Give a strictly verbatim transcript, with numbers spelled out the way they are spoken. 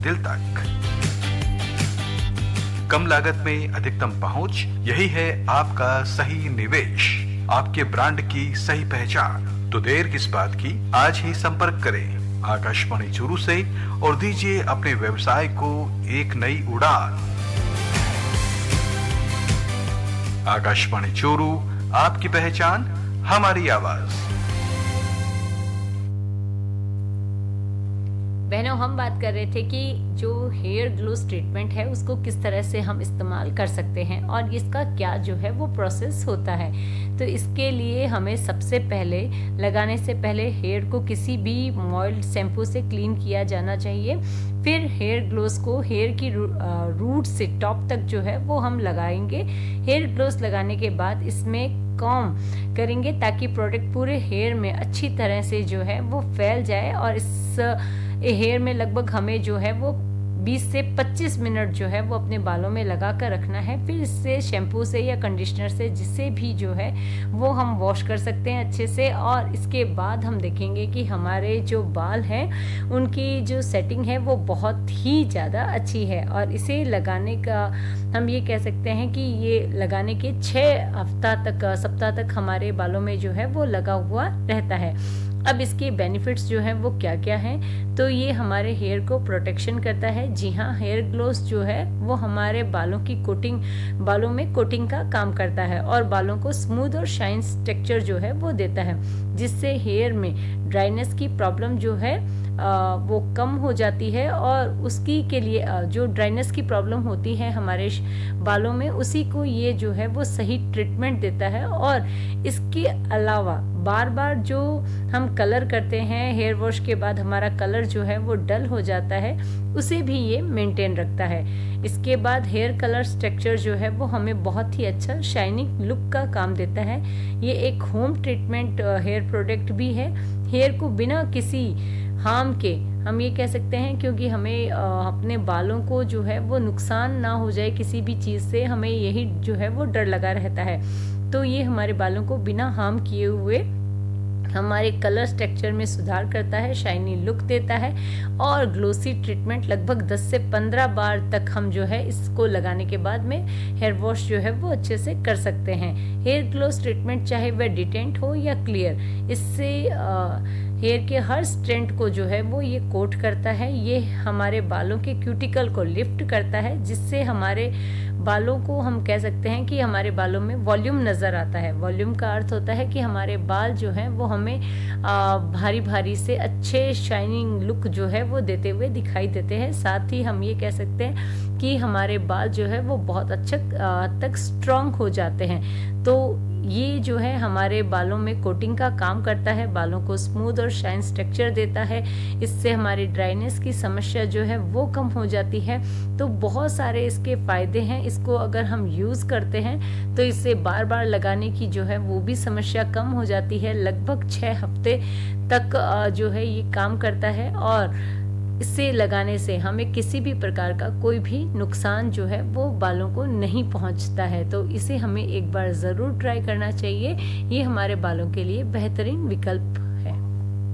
दिल तक। कम लागत में अधिकतम पहुंच, यही है आपका सही निवेश, आपके ब्रांड की सही पहचान। तो देर किस बात की, आज ही संपर्क करें आकाशवाणी चूरू से और दीजिए अपने व्यवसाय को एक नई उड़ान। आकाशवाणी चूरू, आपकी पहचान हमारी आवाज। बहनों, हम बात कर रहे थे कि जो हेयर ग्लोस ट्रीटमेंट है उसको किस तरह से हम इस्तेमाल कर सकते हैं और इसका क्या जो है वो प्रोसेस होता है। तो इसके लिए हमें सबसे पहले लगाने से पहले हेयर को किसी भी मॉइल्ड शैम्पू से क्लीन किया जाना चाहिए। फिर हेयर ग्लोस को हेयर की रूट से टॉप तक जो है वो हम लगाएंगे। हेयर ग्लोस लगाने के बाद इसमें कॉम करेंगे ताकि प्रोडक्ट पूरे हेयर में अच्छी तरह से जो है वो फैल जाए और इस हेयर में लगभग हमें जो है वो बीस से पच्चीस मिनट जो है वो अपने बालों में लगा कर रखना है। फिर इससे शैम्पू से या कंडीशनर से जिससे भी जो है वो हम वॉश कर सकते हैं अच्छे से। और इसके बाद हम देखेंगे कि हमारे जो बाल हैं उनकी जो सेटिंग है वो बहुत ही ज़्यादा अच्छी है। और इसे लगाने का हम ये कह सकते हैं कि ये लगाने के छः हफ्ता तक सप्ताह तक हमारे बालों में जो है वो लगा हुआ रहता है। अब इसके बेनिफिट्स जो हैं वो क्या क्या हैं, तो ये हमारे हेयर को प्रोटेक्शन करता है। जी हाँ, हेयर ग्लोस जो है वो हमारे बालों की कोटिंग बालों में कोटिंग का काम करता है और बालों को स्मूथ और शाइन टेक्सचर जो है वो देता है, जिससे हेयर में ड्राइनेस की प्रॉब्लम जो है आ, वो कम हो जाती है। और उसकी के लिए आ, जो ड्राइनेस की प्रॉब्लम होती है हमारे बालों में, उसी को ये जो है वो सही ट्रीटमेंट देता है। और इसके अलावा बार बार जो हम कलर करते हैं, हेयर वॉश के बाद हमारा कलर जो है वो डल हो जाता है, उसे भी ये मेंटेन रखता है। इसके बाद हेयर कलर स्ट्रक्चर जो है वो हमें बहुत ही अच्छा शाइनिंग लुक का काम देता है। ये एक होम ट्रीटमेंट हेयर प्रोडक्ट भी है। हेयर को बिना किसी हार्म के, हम ये कह सकते हैं, क्योंकि हमें अपने बालों को जो है वो नुकसान ना हो जाए किसी भी चीज़ से, हमें यही जो है वो डर लगा रहता है। तो ये हमारे बालों को बिना हार्म किए हुए हमारे कलर स्ट्रक्चर में सुधार करता है, शाइनी लुक देता है। और ग्लोसी ट्रीटमेंट लगभग दस से पंद्रह बार तक हम जो है इसको लगाने के बाद में हेयर वॉश जो है वो अच्छे से कर सकते हैं। हेयर ग्लोस ट्रीटमेंट चाहे वह डिटेंट हो या क्लियर, इससे हेयर के हर स्ट्रैंड को जो है वो ये कोट करता है। ये हमारे बालों के क्यूटिकल को लिफ्ट करता है, जिससे हमारे बालों को हम कह सकते हैं कि हमारे बालों में वॉल्यूम नज़र आता है। वॉल्यूम का अर्थ होता है कि हमारे बाल जो हैं वो हमें आ, भारी भारी से अच्छे शाइनिंग लुक जो है वो देते हुए दिखाई देते हैं। साथ ही हम ये कह सकते हैं कि हमारे बाल जो है वो बहुत अच्छे हद तक स्ट्रॉन्ग हो जाते हैं। तो ये जो है हमारे बालों में कोटिंग का काम करता है, बालों को स्मूथ और शाइन स्ट्रक्चर देता है। इससे हमारी ड्राइनेस की समस्या जो है वो कम हो जाती है। तो बहुत सारे इसके फ़ायदे हैं। इसको अगर हम यूज़ करते हैं तो इससे बार बार लगाने की जो है वो भी समस्या कम हो जाती है। लगभग छः हफ्ते तक जो है ये काम करता है और इसे लगाने से हमें किसी भी प्रकार का कोई भी नुकसान जो है वो बालों को नहीं पहुंचता है। तो इसे हमें एक बार ज़रूर ट्राई करना चाहिए। ये हमारे बालों के लिए बेहतरीन विकल्प